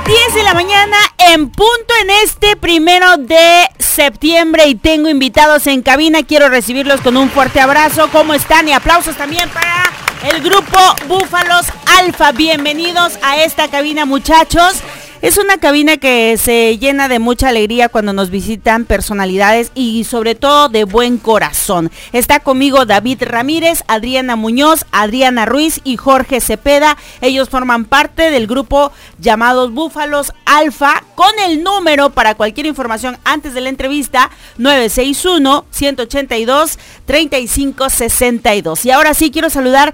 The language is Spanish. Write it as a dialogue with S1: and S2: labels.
S1: 10 de la mañana en punto en este 1 de septiembre y tengo invitados en cabina. Quiero recibirlos con un fuerte abrazo. ¿Cómo están? Y aplausos también para el grupo Búfalos Alfa. Bienvenidos a esta cabina, muchachos. Es una cabina que se llena de mucha alegría cuando nos visitan personalidades y sobre todo de buen corazón. Está conmigo David Ramírez, Adriana Muñoz, Adriana Ruiz y Jorge Cepeda. Ellos forman parte del grupo llamados Búfalos Alfa, con el número para cualquier información antes de la entrevista 961-182-3562. Y ahora sí quiero saludar